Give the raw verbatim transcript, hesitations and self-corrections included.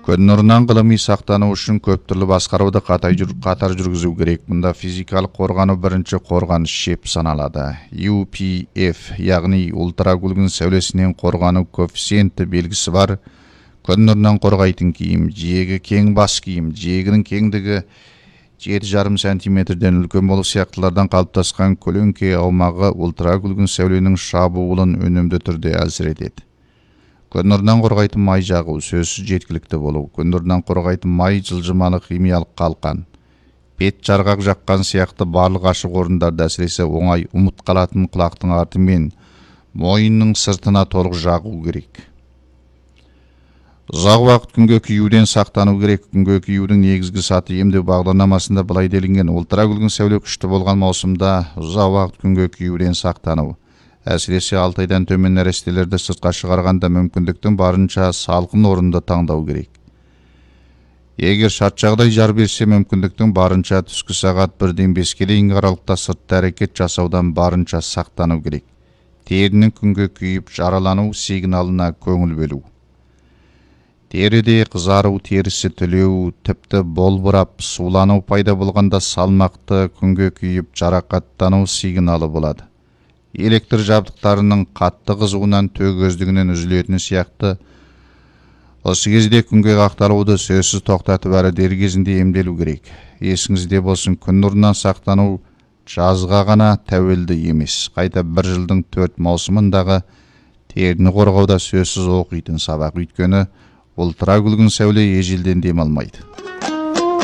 Күн нұрынан ғылыми сақтану үшін көп түрлі басқаруды қатар жүргізу керек. Мұнда физикалық қорғану бірінші қорғаныш шеп саналады. ю пи эф, яғни ультрафиолет сәулесінен қорғану коэффициенті белгісі бар. Күн нұрынан қорғайтын киім, жиегі кең бас киім, жиегінің кеңдігі жеті жарым сантиметрден үлкен болу сияқтылардан қалыптасқан көлеңке аумағы ультрафиолет сәуленің шабуылын өнімді түрде әсер етеді. Күн нұрынан қорғайтын май жағу сөзсіз жеткілікті болу. Күн нұрынан қорғайтын май жылжымалы химиялық қалқан. Бет жарғақ жаққан сияқты барлық ашық орындарда әсіресе оңай ұмыт қалатын құлақтың арты мен мойынның сыртына толық жағу керек. Ұзақ уақыт күнге күйуден сақтану керек. Күнге күйудің негізгі саты емдеу бағдарламасында былай делінген: ультрафиолет сәуле күшті болған маусымда ұзақ уақыт күнге күйуден сақтану. Әсіресе алты айдан төмен нәрестелерді сыртқа шығарғанда мүмкіндіктің барынша салқын орынды таңдау керек. Егер шарт жағдай жар берсе, мүмкіндіктің барынша түскі сағат бірден беске дейінгі аралықта сыртта әрекет жасаудан барынша сақтану керек. Терінің күнге күйіп жаралану сигналына көңіл бөлу. Теріде қызару, терісі түлеу, тіпті болбырап, сулану пайда болғанда салмақты күнге күйіп жарақаттану сигналы болады. Электр жабдықтарының қатты қызуынан төгөздігінен үзілетіні сияқты. Осы кезде күнге қақталуды сөзсіз тоқтатып әрі дер кезінде емделу керек. Есіңізде болсын, күн нұрынан сақтану жазға ғана тәуелді емес, қайта бір жылдың төрт маусымындағы теріні қорғауда сөзсіз оқитын сабақ. Өйткені ультрафиолет сәуле ежелден демалмайды.